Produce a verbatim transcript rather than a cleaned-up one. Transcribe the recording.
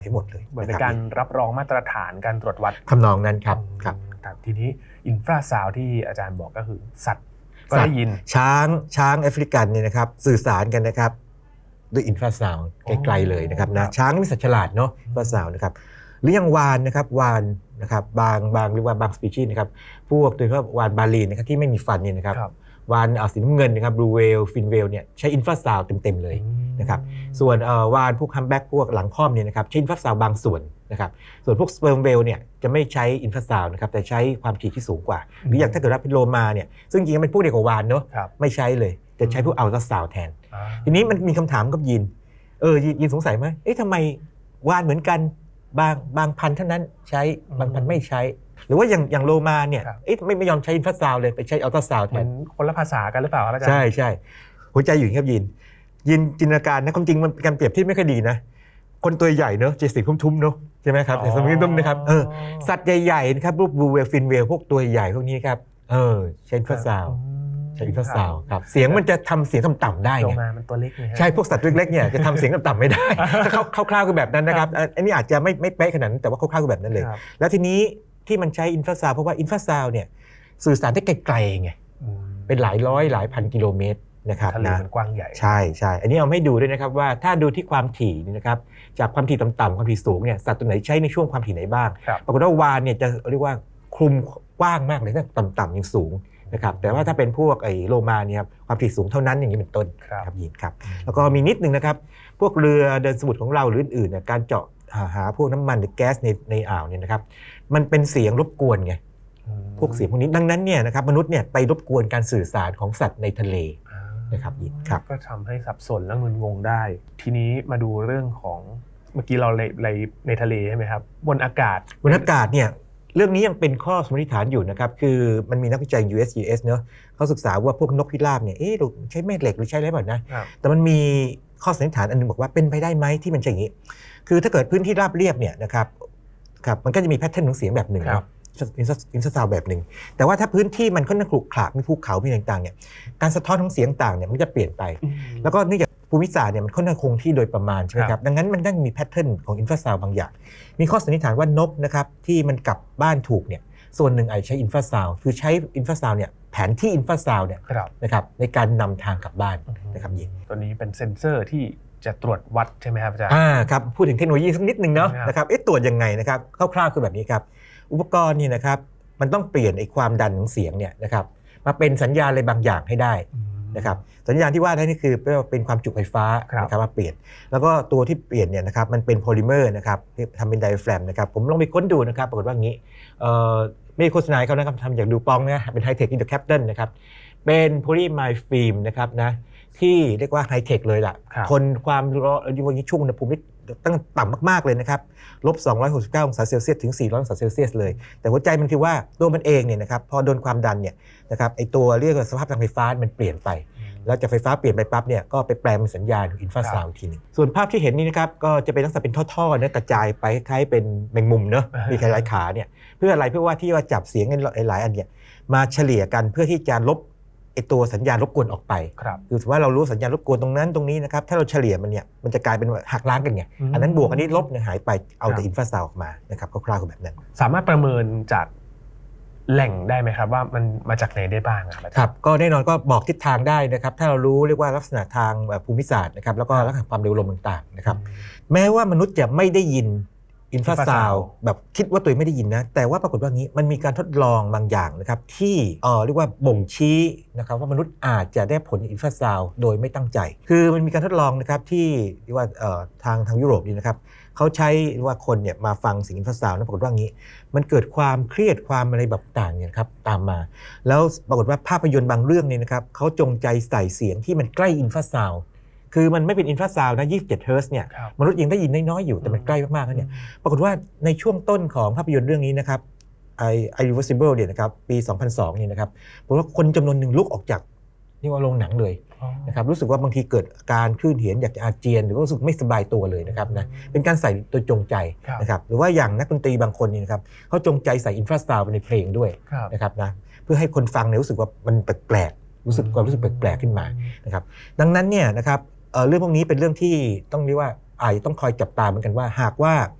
ให้หมดเลยเหมือนเป็นการรับรองมาตรฐานการตรวจวัดทำนองนั้นครับครับทีนี้อินฟราซาวด์ที่อาจารย์บอกก็คือสัตว์ก็ได้ยินช้างช้างแอฟริกันเนี่ยนะครับสื่อสารกันนะครับด้วยอินฟราซาวด์ไกลๆเลยนะครับนะช้างมีสัตว์ฉลาดเนาะอินฟราซาวด์นะครับหรือยังวานนะครับวานนะครับบางบางหรือว่าบางสปีชีส์นะครับพวกโดยเฉพาะวานบาลีนนะครับที่ไม่มีฟันเนี่ยนะครับวานสีน้ำเงินนะครับบลูเวลฟินเวลเนี่ยใช้อินฟราซาวด์เต็มๆเลยนะครับส่วนวานพวกฮัมแบ็กพวกหลังค่อมเนี่ยนะครับใช้อินฟราซาวด์บางส่วนนะครับส่วนพวกสเปิร์มเวลเนี่ยจะไม่ใช้อินฟราซาวด์นะครับแต่ใช้ความถี่ที่สูงกว่าหรืออย่างถ้าเกิดว่าเป็นโลมาเนี่ยซึ่งจริงๆมันพวกเดียวกับวานเนาะไม่ใช้เลยจะใช้พวกอัลตราซาวด์แทนทีนี้มันมีคำถามกับยินเออยินสงสัยไหมเอ๊ะทำไมวานเหมือนกันบางบางพันธุ์เท่านั้นใช้บางพันธุ์ไม่ใช้หรือว่าอย่างอย่างโลมาเนี่ยเอ๊ะไม่ไม่ยอมใช้อินฟราซาวด์เลยไปใช้อัลตราซาวด์แทนคนละภาษากันหรือเปล่าครับอาจารย์ใช่ใช่หัวใจอยู่ครับยินยินจินตนาการนะความจริงมันเป็นการเปรียบที่ไม่ค่อยดีนะคนตัวใหญ่เนอะเจสิกทุ่มๆเนอะใช่ไหมครับอย่างสมมติตุ้มนะครับเออสัตว์ใหญ่ๆนะครับรูปบูเวลฟินเวลพวกตัวใหญ่พวกนี้ครับเออใช้อินฟราซาวด์ใช้อินฟราซาวด์ครับเสียงมันจะทำเสียงต่ำๆได้ไงมันตัวเล็กใช่พวกสัตว์เล็กๆเนี่ยจะทำเสียงต่ำๆไม่ได้คร่าวๆคือแบบนั้นนะครับอันนี้อาจจะไม่ไม่เป๊ะขนาดนั้นแต่ว่าคร่าวๆคือแบบนั้นเลยแล้วทีนี้ที่มันใช้อินฟราซาวด์เพราะว่าอินฟราซาวด์เนี่ยสื่อสารได้ไกลๆไงเป็นหลายร้อยหลายพันกิโลเมตรนะครับทะเลมันกว้างใหญ่ใช่ใช่อันนี้เอาให้ดูด้วยนะครับว่าถ้าดูที่ความถี่นี่นะครับจากความถี่ต่ำๆความถี่สูงเนี่ยสัตว์ตัวไหนใช้ในช่วงความถี่ไหนบ้างปรากฏว่าวาฬเนี่ยจะเรียกว่าคลุมกว้างมากเลยตั้งต่ำๆยังสูงนะครับแต่ว่าถ้าเป็นพวกไอ้โลมาเนี่ยครับความถี่สูงเท่านั้นอย่างนี้เป็นต้นครับยินครับแล้วก็มีนิดนึงนะครับพวกเรือเดินสมุทรของเราหรืออื่นๆเนี่ยการเจาะหาพวกน้ำมันหรือแก๊สในในอ่าวเนี่ยนะครับมันเป็นเสียงรบกวนไงพวกเสียงพวกนี้ดังนั้นเนี่ยนะครับมนุษย์เนี่ยไปรบกวนการสื่อสารของสัตว์ในทะเลนะครับยินครับก็ทำให้สับสนและมึนงงได้ทีนี้มาดูเรื่องของเมื่อกี้เราในในทะเลใช่ไหมครับบนอากาศบนอากาศเนี่ยเรื่องนี้ยังเป็นข้อสมมติฐานอยู่นะครับคือมันมีนักวิจัย ยู เอส จี เอส เนอะเขาศึกษาว่าพวกนกพิราบเนี่ยเอ๊ะใช้แม่เหล็กหรือใช้อะไรแบบนะแต่มันมีข้อสันนิษฐานอันนึงบอกว่าเป็นไปได้ไหมที่มันจะอย่างนี้คือถ้าเกิดพื้นที่ราบเรียบเนี่ยนะครับครับมันก็จะมีแพทเทิร์นของเสียงแบบหนึ่งเนาะอินฟราซาวด์แบบหนึ่งแต่ว่าถ้าพื้นที่มันค่อนข้างขรุขระมีภูเขามีต่างๆเนี่ยการสะท้อนของเสียงต่างเนี่ยมันจะเปลี่ยนไปแล้วก็เนื่องจากภูมิศาสตร์เนี่ยมันค่อนข้างคงที่โดยประมาณใช่ไหมครับดังนั้นมันต้องมีแพทเทิร์นของอินฟราซาวด์บางอย่างมีข้อสันนิษฐานว่านกนะครับที่มันกลับบ้านถูกเนี่ยส่วนหนึ่งอาจจะใช้อินฟราซาวด์คือใช้อินฟราซาวด์เนี่ยแผนที่อินฟราซาวด์เนี่ยนะครับในการนำทางกลับบ้านนะครับยินตัวนี้เป็นเซ็นเซอร์ที่จะตรวจวัดใช่ไหมครับอาจารย์อ่าครับพูดถึงเทคโนโลยีสักนิดนึงเนาะนะครับเอ๊ะตรวจยังไงนะครับคร่าวๆคือแบบนี้ครับอุปกรณ์นี่นะครับมันต้องเปลี่ยนไอ้ความดันของเสียงเนี่ยนะครับมาเป็นสัญญาณอะไรบางอย่างให้ได้นะครับสัญญาณที่ว่าได้นี่คือเป็นความจุไฟฟ้านะครับมาเปลี่ยนแล้วก็ตัวที่เปลี่ยนเนี่ยนะครับมันเป็นโพลิเมอร์นะครับที่ทำเป็นไดอะแฟรมนะครับผมลองไปค้นดูนะครับปรากฏว่างี้เอ่อไม่โฆษณาเขานะครับทำจากดูปองนะเป็นไฮเทคอินเตอร์แคปตันนะครับเป็นโพลีไมล์ฟิล์มนะครับนะที่เรียกว่าไฮเทคเลยล่ะทนความร้อนยิ่งช่วงอุณหภูมิตั้งต่ำมากๆเลยนะครับลบสองร้อยหกสิบเก้าองศาเซลเซียสถึงสี่ร้อยองศาเซลเซียสเลยแต่หัวใจมันคือว่าตัวมันเองเนี่ยนะครับพอโดนความดันเนี่ยนะครับไอตัวเรียกว่าสภาพทางไฟฟ้ามันเปลี่ยนไปแล้วจากไฟฟ้าเปลี่ยนไปปั๊บเนี่ยก็ไปแปลเป็นสัญญาณอินฟราซาวด์ทีนึงส่วนภาพที่เห็นนี่นะครับก็จะเป็นลักษณะเป็นท่อๆนะกระจายไปคล้ายเป็นแมงมุมเนอะมีหลายขาเนี่ยเพื่ออะไรเพื่อว่าที่ว่าจับเสียงหลายอันเนี่ยมาเฉลี่ยกันเพื่อที่จะลบไอตัวสัญญาณรบกวนออกไปคือสมมติว่าเรารู้สัญญาณรบกวนตรงนั้นตรงนี้นะครับถ้าเราเฉลี่ยมันเนี่ยมันจะกลายเป็นหักล้างกันไงอันนั้นบวกอันนี้ลบเนี่ยหายไปเอาแต่อินฟราซาวด์ออกมานะครับคร่าวๆแบบนั้นสามารถประเมินจากแหล่งได้ไหมครับว่ามันมาจากไหนได้บ้างครับก็แน่นอนก็บอกทิศทางได้นะครับถ้าเรารู้เรียกว่าลักษณะทางภูมิศาสตร์นะครับแล้วก็ลักษณะความเร็วลมต่างๆนะครับแม้ว่ามนุษย์จะไม่ได้ยินอินฟราซาวด์แบบคิดว่าตัวเองไม่ได้ยินนะแต่ว่าปรากฏว่างี้มันมีการทดลองบางอย่างนะครับที่เอ่อเรียกว่าบ่งชี้นะครับว่ามนุษย์อาจจะได้ผลอินฟราซาวด์โดยไม่ตั้งใจคือมันมีการทดลองนะครับที่เรียกว่าเอ่อทางทางยุโรปนี่นะครับเขาใช้ว่าคนเนี่ยมาฟังเสียงอินฟราซาวด์แล้วปรากฏว่างี้มันเกิดความเครียดความอะไรแบบต่างเนี่ยครับตามมาแล้วปรากฏว่าภาพยนตร์บางเรื่องเนี่ยนะครับเขาจงใจใส่เสียงที่มันใกล้อินฟราซาวด์คือมันไม่เป็นอินฟราซาวด์นะยี่สิบเจ็ดเฮิร์ตซ์เนี่ยมนุษย์ยังได้ยินน้อยๆอยู่แต่มันใกล้มากๆแล้วเนี่ยปรากฏว่าในช่วงต้นของภาพยนตร์เรื่องนี้นะครับไอ Irreversible เนี่ยนะครับปีสองพันสองเนี่ยนะครับเพราะว่าคนจำนวนหนึ่งลุกออกจากนี่ว่าโรงหนังเลยนะครับรู้สึกว่าบางทีเกิดการคลื่นเหียนอยากจะอาเจียนหรือว่ารู้สึกไม่สบายตัวเลยนะครับนะเป็นการใส่ตัวจงใจนะครับหรือว่าอย่างนักดนตรีบางคนนี่นะครับเขาจงใจใส่อินฟราซาวด์ในเพลงด้วยนะครับนะเพื่อให้คนฟังเนี่ยรู้สึกว่ามันแปลกๆรู้สึกความรู้สึกแปลกๆขึ้นมานะครับดังนั้นเนี่ยนะครับ เอ่อเรื่องพวกนี้เป็นเรื่องที่ต้องเรียกว่าอาจจะต้องคอยจับตาเหมือนกันว่าหากว่า